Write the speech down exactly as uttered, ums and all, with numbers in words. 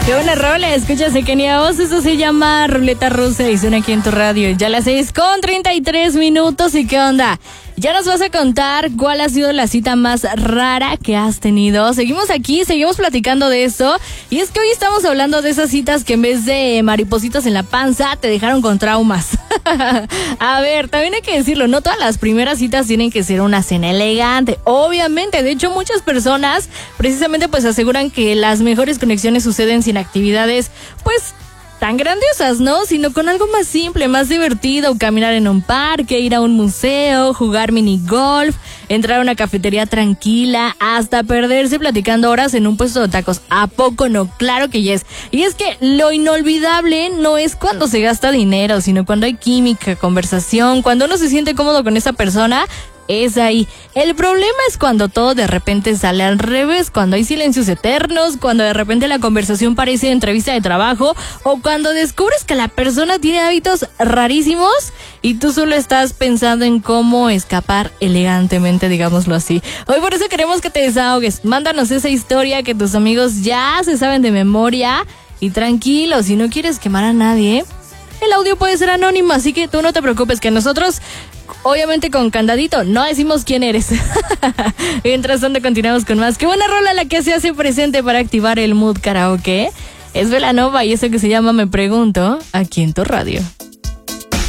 Qué buena rola, escuchas de Kenia Oz, eso se llama Ruleta Rusa y suena aquí en tu radio. Ya las seis con treinta y tres minutos, ¿y qué onda? Ya nos vas a contar cuál ha sido la cita más rara que has tenido. Seguimos aquí, seguimos platicando de eso. Y es que hoy estamos hablando de esas citas que en vez de maripositas en la panza, te dejaron con traumas. A ver, también hay que decirlo, no todas las primeras citas tienen que ser una cena elegante. Obviamente, de hecho, muchas personas precisamente pues aseguran que las mejores conexiones suceden sin actividades, pues, tan grandiosas, ¿no? Sino con algo más simple, más divertido, caminar en un parque, ir a un museo, jugar minigolf, entrar a una cafetería tranquila, hasta perderse platicando horas en un puesto de tacos. ¿A poco no? Claro que yes. Y es que lo inolvidable no es cuando se gasta dinero, sino cuando hay química, conversación, cuando uno se siente cómodo con esa persona. Es ahí. El problema es cuando todo de repente sale al revés, cuando hay silencios eternos, cuando de repente la conversación parece entrevista de trabajo o cuando descubres que la persona tiene hábitos rarísimos y tú solo estás pensando en cómo escapar elegantemente, digámoslo así. Hoy por eso queremos que te desahogues. Mándanos esa historia que tus amigos ya se saben de memoria y tranquilo, si no quieres quemar a nadie, el audio puede ser anónimo, así que tú no te preocupes, que nosotros, obviamente con candadito, no decimos quién eres. Mientras tanto continuamos con más. Qué buena rola la que se hace presente para activar el mood karaoke. Es Belanova y eso que se llama Me Pregunto, aquí en tu radio.